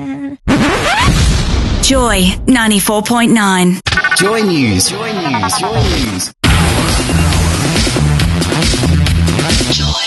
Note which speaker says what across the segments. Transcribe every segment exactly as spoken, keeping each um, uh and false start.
Speaker 1: Joy ninety-four point nine.
Speaker 2: Joy News. Joy News. Joy News.
Speaker 1: Joy.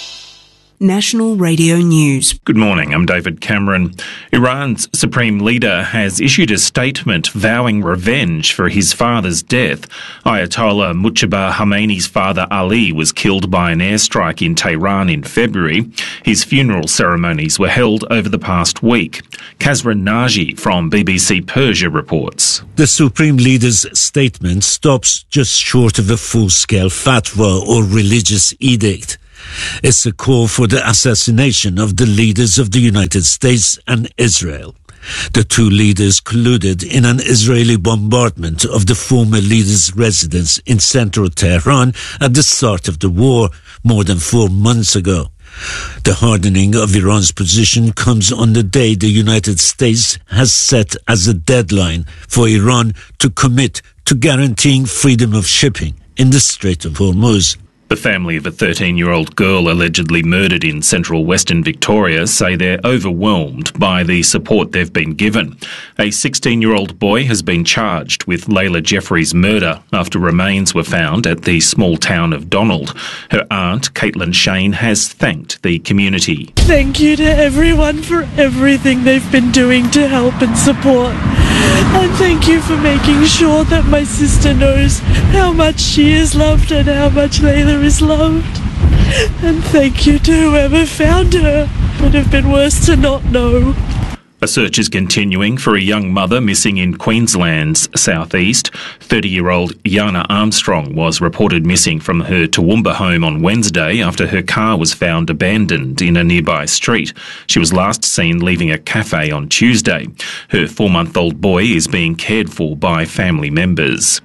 Speaker 1: National Radio News.
Speaker 3: Good morning, I'm David Cameron. Iran's supreme leader has issued a statement vowing revenge for his father's death. Ayatollah Mujtaba Khomeini's father Ali was killed by an airstrike in Tehran in February. His funeral ceremonies were held over the past week. Kazran Naji from B B C Persia reports.
Speaker 4: The supreme leader's statement stops just short of a full-scale fatwa or religious edict. It's a call for the assassination of the leaders of the United States and Israel. The two leaders colluded in an Israeli bombardment of the former leader's residence in central Tehran at the start of the war more than four months ago. The hardening of Iran's position comes on the day the United States has set as a deadline for Iran to commit to guaranteeing freedom of shipping in the Strait of Hormuz.
Speaker 3: The family of a thirteen-year-old girl allegedly murdered in central western Victoria say they're overwhelmed by the support they've been given. A sixteen-year-old boy has been charged with Layla Jeffrey's murder after remains were found at the small town of Donald. Her aunt, Caitlin Shane, has thanked the community.
Speaker 5: Thank you to everyone for everything they've been doing to help and support. And thank you for making sure that my sister knows how much she is loved and how much Layla is loved. And thank you to whoever found her. Would have been worse to not know.
Speaker 3: A search is continuing for a young mother missing in Queensland's southeast. thirty-year-old Yana Armstrong was reported missing from her Toowoomba home on Wednesday after her car was found abandoned in a nearby street. She was last seen leaving a cafe on Tuesday. Her four-month-old boy is being cared for by family members.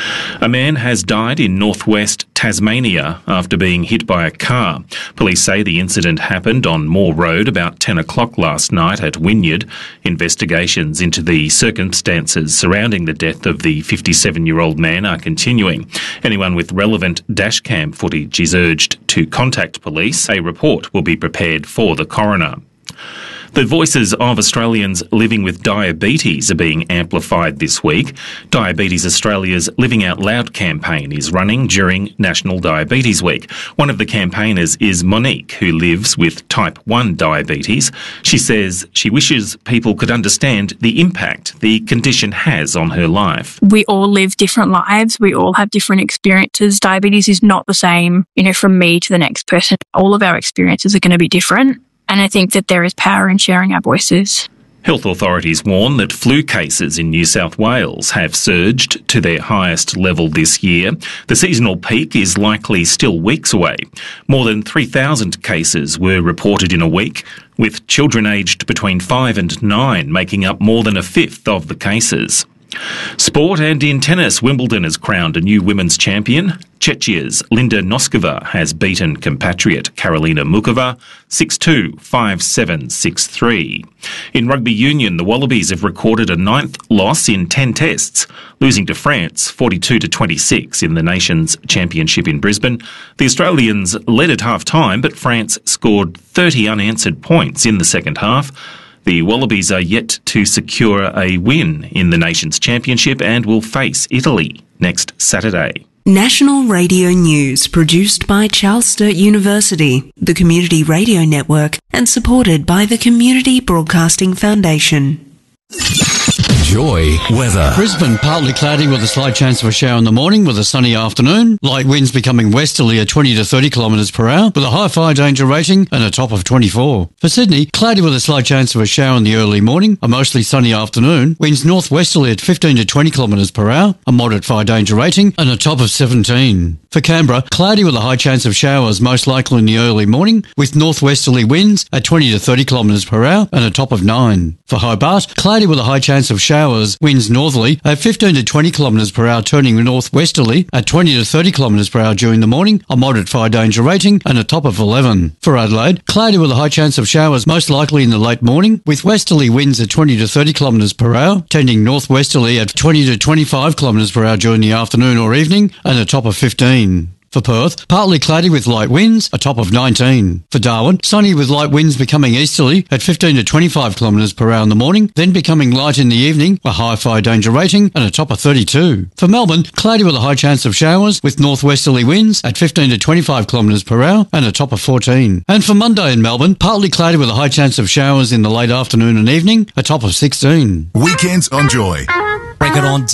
Speaker 3: A man has died in northwest Tasmania after being hit by a car. Police say the incident happened on Moore Road about ten o'clock last night at Wynyard. Investigations into the circumstances surrounding the death of the fifty-seven-year-old man are continuing. Anyone with relevant dashcam footage is urged to contact police. A report will be prepared for the coroner. The voices of Australians living with diabetes are being amplified this week. Diabetes Australia's Living Out Loud campaign is running during National Diabetes Week. One of the campaigners is Monique, who lives with type one diabetes. She says she wishes people could understand the impact the condition has on her life.
Speaker 6: We all live different lives. We all have different experiences. Diabetes is not the same, you know, from me to the next person. All of our experiences are going to be different. And I think that there is power in sharing our voices.
Speaker 3: Health authorities warn that flu cases in New South Wales have surged to their highest level this year. The seasonal peak is likely still weeks away. More than three thousand cases were reported in a week, with children aged between five and nine making up more than a fifth of the cases. Sport, and in tennis, Wimbledon has crowned a new women's champion. Czechia's Linda Noskova has beaten compatriot Karolina Mukova six two, five seven, six three. In rugby union, the Wallabies have recorded a ninth loss in ten tests, losing to France forty-two to twenty-six in the nation's championship in Brisbane. The Australians led at half-time, but France scored thirty unanswered points in the second half. The Wallabies are yet to secure a win in the nation's championship and will face Italy next Saturday.
Speaker 1: National Radio News, produced by Charles Sturt University, the Community Radio Network, and supported by the Community Broadcasting Foundation.
Speaker 2: Joy weather.
Speaker 7: Brisbane partly cloudy with a slight chance of a shower in the morning with a sunny afternoon. Light winds becoming westerly at twenty to thirty kilometres per hour with a high fire danger rating and a top of twenty-four. For Sydney, cloudy with a slight chance of a shower in the early morning, a mostly sunny afternoon. Winds northwesterly at fifteen to twenty kilometres per hour, a moderate fire danger rating and a top of seventeen. For Canberra, cloudy with a high chance of showers most likely in the early morning with northwesterly winds at twenty to thirty kilometres per hour and a top of nine. For Hobart, cloudy with a high chance of showers, winds northerly at fifteen to twenty kilometres per hour turning northwesterly at twenty to thirty kilometres per hour during the morning, a moderate fire danger rating and a top of eleven. For Adelaide, cloudy with a high chance of showers most likely in the late morning with westerly winds at twenty to thirty kilometres per hour, tending northwesterly at twenty to twenty-five kilometres per hour during the afternoon or evening and a top of fifteen. For Perth, partly cloudy with light winds, a top of nineteen. For Darwin, sunny with light winds becoming easterly at fifteen to twenty-five kilometres per hour in the morning, then becoming light in the evening, a high fire danger rating and a top of thirty-two. For Melbourne, cloudy with a high chance of showers with northwesterly winds at fifteen to twenty-five kilometres per hour and a top of fourteen. And for Monday in Melbourne, partly cloudy with a high chance of showers in the late afternoon and evening, a top of sixteen.
Speaker 2: Weekends on Joy.
Speaker 8: Break it on